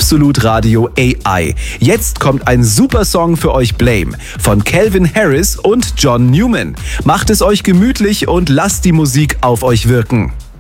Absolut Radio AI. Jetzt kommt ein super Song für euch, Blame, von Calvin Harris und John Newman. Macht es euch gemütlich und lasst die Musik auf euch wirken.